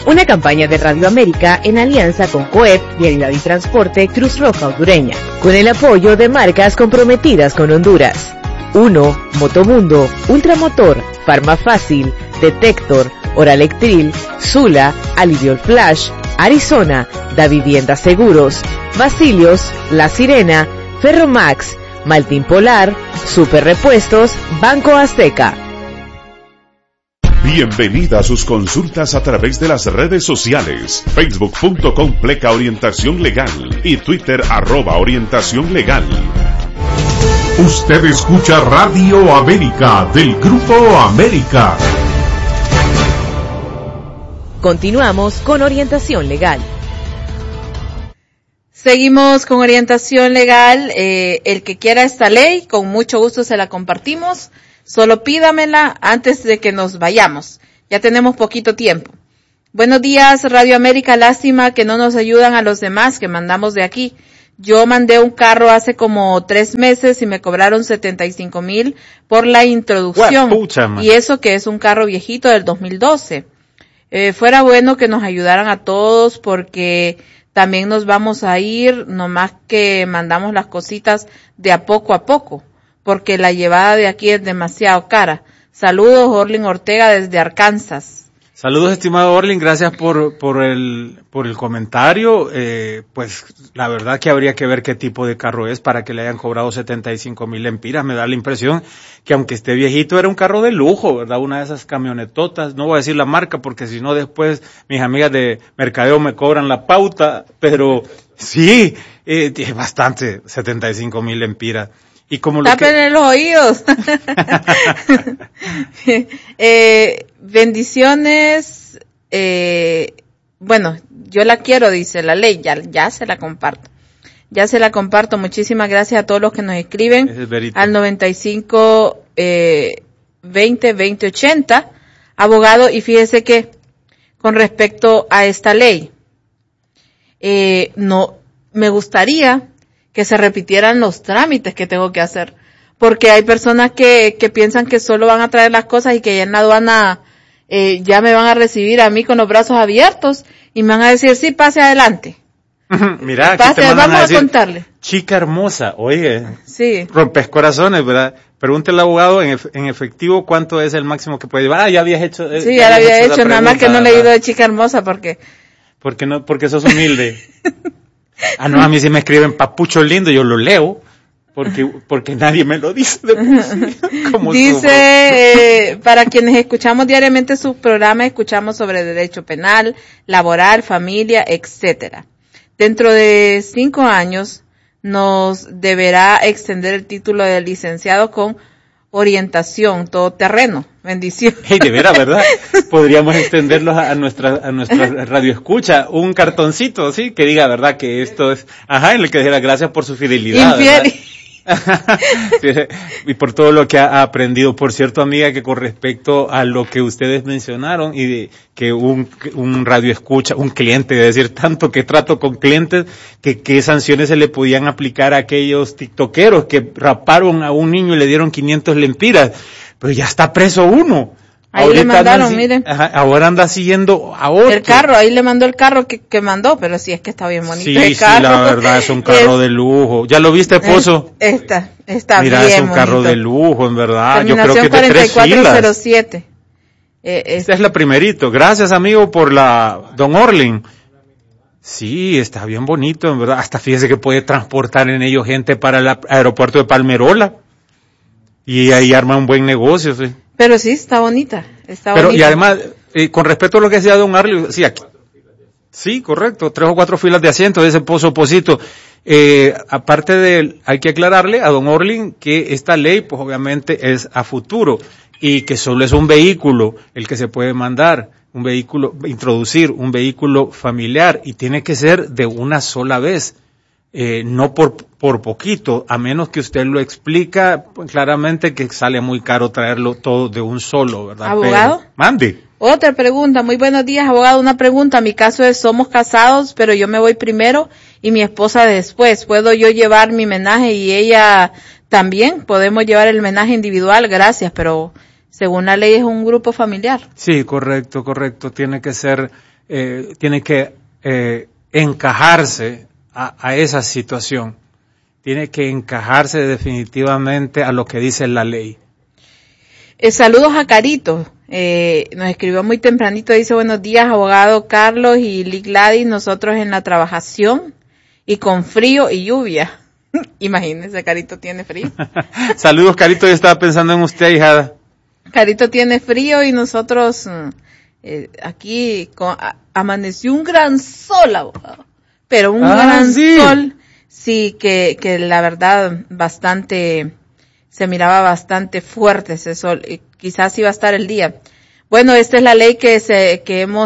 Una campaña de Radio América en alianza con COEP, Vialidad y Transporte, Cruz Roja Hondureña, con el apoyo de marcas comprometidas con Honduras. 1. Motomundo, Ultramotor, Farmafácil, Detector, Oralectril, Sula, Aliviol Flash, Arizona, Da Vivienda Seguros, Basilios, La Sirena, Ferromax, Maltín Polar, Super Repuestos, Banco Azteca. Bienvenida a sus consultas a través de las redes sociales, facebook.com/orientación legal y Twitter @orientación legal. Usted escucha Radio América del Grupo América. Continuamos con Orientación Legal. Seguimos con Orientación Legal. El que quiera esta ley, con mucho gusto se la compartimos. Solo pídamela antes de que nos vayamos. Ya tenemos poquito tiempo. Buenos días, Radio América. Lástima que no nos ayudan a los demás que mandamos de aquí. Yo mandé un carro hace como 3 meses y me cobraron 75,000 por la introducción. Y eso que es un carro viejito del 2012. Fuera bueno que nos ayudaran a todos porque también nos vamos a ir, nomás que mandamos las cositas de a poco, porque la llevada de aquí es demasiado cara. Saludos, Orlin Ortega desde Arkansas. Saludos, estimado Orlin, gracias por el comentario. Pues la verdad que habría que ver qué tipo de carro es para que le hayan cobrado 75,000 lempiras. Me da la impresión que aunque esté viejito era un carro de lujo, ¿verdad? Una de esas camionetotas. No voy a decir la marca porque si no después mis amigas de mercadeo me cobran la pauta, pero sí, es bastante, 75,000 lempiras. Y como lo Tapen los oídos. Bendiciones. Bueno, yo la quiero, dice la ley. Ya se la comparto. Ya se la comparto. Muchísimas gracias a todos los que nos escriben al 95 20 20 80. Abogado, y fíjese que con respecto a esta ley, no me gustaría que se repitieran los trámites que tengo que hacer, porque hay personas que piensan que solo van a traer las cosas y que ya en la aduana ya me van a recibir a mí con los brazos abiertos y me van a decir, sí, pase adelante. Mira, aquí te mandan vamos a decir, a contarle. Chica hermosa, oye, sí, rompes corazones, ¿verdad? Pregúntale al abogado en efectivo cuánto es el máximo que puede llevar. Ya habías hecho. Sí, ya lo había hecho, nada más que no le he ido de chica hermosa porque sos humilde. Ah, no, a mí sí me escriben papucho lindo, yo lo leo, porque nadie me lo dice. Dice, para quienes escuchamos diariamente su programa, escuchamos sobre derecho penal, laboral, familia, etcétera. Dentro de 5 años nos deberá extender el título de licenciado con orientación todoterreno. Bendiciones. Hey, de veras, ¿verdad? Podríamos extenderlos a nuestra radio escucha, un cartoncito, sí, que diga, ¿verdad? Que esto es, en el que dijera gracias por su fidelidad. Y por todo lo que ha aprendido. Por cierto, amiga, que con respecto a lo que ustedes mencionaron y de que un radio escucha, un cliente, es decir, tanto que trato con clientes, que qué sanciones se le podían aplicar a aquellos tiktokeros que raparon a un niño y le dieron 500 lempiras. Pero ya está preso uno. Ahí ahorita le mandaron, miren. Ahora anda siguiendo a otro. El carro, ahí le mandó el carro que mandó, pero sí es que está bien bonito el carro. Sí, la verdad es un carro de lujo. ¿Ya lo viste, Pozo? Está Mira, bien es un bonito. carro de lujo, en verdad. Yo creo que es de 3 4407. Esta es la primerito. Gracias, amigo, por don Orlin. Sí, está bien bonito, en verdad. Hasta fíjese que puede transportar en ello gente para el aeropuerto de Palmerola. Y ahí arma un buen negocio, sí. Pero sí, está bonita. Y además, con respecto a lo que decía don Arlio, sí, aquí. Sí, correcto, 3 o 4 filas de asiento de ese Posito. Aparte hay que aclararle a don Orlin que esta ley, pues obviamente es a futuro y que solo es un vehículo el que se puede mandar, introducir un vehículo familiar y tiene que ser de una sola vez. No por poquito, a menos que usted lo explica pues, claramente que sale muy caro traerlo todo de un solo, ¿verdad? ¿Abogado? Mande. Otra pregunta, muy buenos días, abogado. Una pregunta, mi caso es, somos casados, pero yo me voy primero y mi esposa después. ¿Puedo yo llevar mi menaje y ella también? ¿Podemos llevar el menaje individual? Gracias, pero según la ley es un grupo familiar. Sí, correcto. Tiene que ser tiene que encajarse a esa situación. Tiene que encajarse definitivamente a lo que dice la ley. Saludos a Carito. Nos escribió muy tempranito, dice: buenos días, abogado Carlos y Lee Gladys, nosotros en la trabajación y con frío y lluvia. Imagínense, Carito tiene frío. Saludos, Carito, yo estaba pensando en usted, hijada. Carito tiene frío y nosotros aquí amaneció un gran sol, abogado. Pero un gran sol, sí, que la verdad se miraba bastante fuerte ese sol, y quizás iba a estar el día. Bueno, esta es la ley de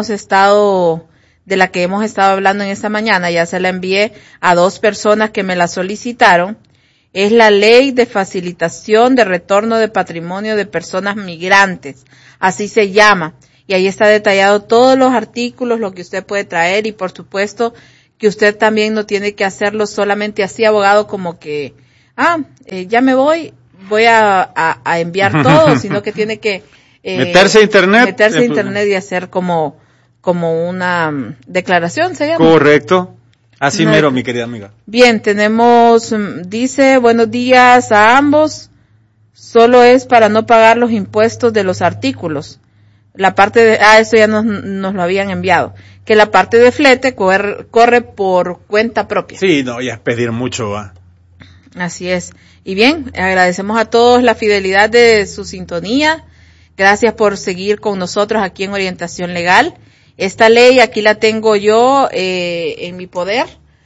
la que hemos estado hablando en esta mañana. Ya se la envié a 2 personas que me la solicitaron. Es la ley de facilitación de retorno de patrimonio de personas migrantes, así se llama. Y ahí está detallado todos los artículos, lo que usted puede traer, y por supuesto que usted también no tiene que hacerlo solamente así, abogado, como que, ya me voy a enviar todo, sino que tiene que meterse a internet y hacer como una declaración, ¿se llama? Correcto. Así mero, mi querida amiga. Bien, dice: buenos días a ambos, solo es para no pagar los impuestos de los artículos. La parte de, eso ya nos lo habían enviado, que la parte de flete corre por cuenta propia. Sí, no, ya es pedir mucho, va. Así es. Y bien, agradecemos a todos la fidelidad de su sintonía. Gracias por seguir con nosotros aquí en Orientación Legal. Esta ley aquí la tengo yo en mi poder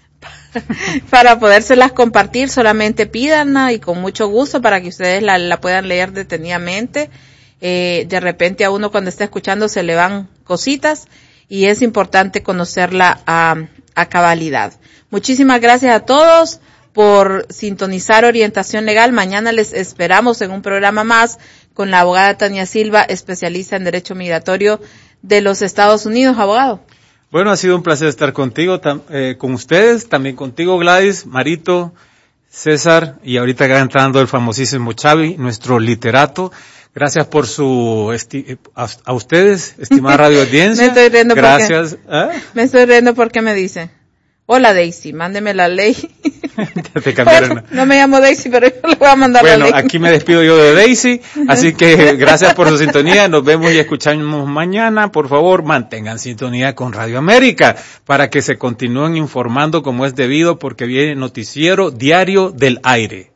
para podérselas compartir. Solamente pídanla y con mucho gusto para que ustedes la puedan leer detenidamente. De repente a uno cuando está escuchando se le van cositas y es importante conocerla a cabalidad. Muchísimas gracias a todos por sintonizar Orientación Legal. Mañana les esperamos en un programa más con la abogada Tania Silva, especialista en Derecho Migratorio de los Estados Unidos. Abogado. Bueno, ha sido un placer estar contigo, con ustedes, también contigo, Gladys, Marito, César, y ahorita va entrando el famosísimo Xavi, nuestro literato. Gracias por a ustedes, estimada radio audiencia. Me estoy riendo. Gracias. Me estoy riendo porque me dice: hola Daisy, mándeme la ley. Te cambiaron. No me llamo Daisy, pero yo le voy a mandar la ley. Bueno, aquí me despido yo de Daisy, así que gracias por su sintonía, nos vemos y escuchamos mañana. Por favor, mantengan sintonía con Radio América para que se continúen informando como es debido, porque viene Noticiero Diario del Aire.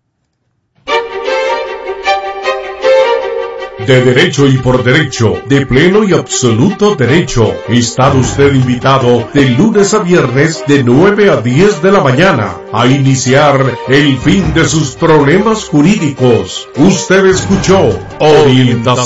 De derecho y por derecho, de pleno y absoluto derecho, está usted invitado de lunes a viernes de 9 a 10 de la mañana a iniciar el fin de sus problemas jurídicos. Usted escuchó Orientación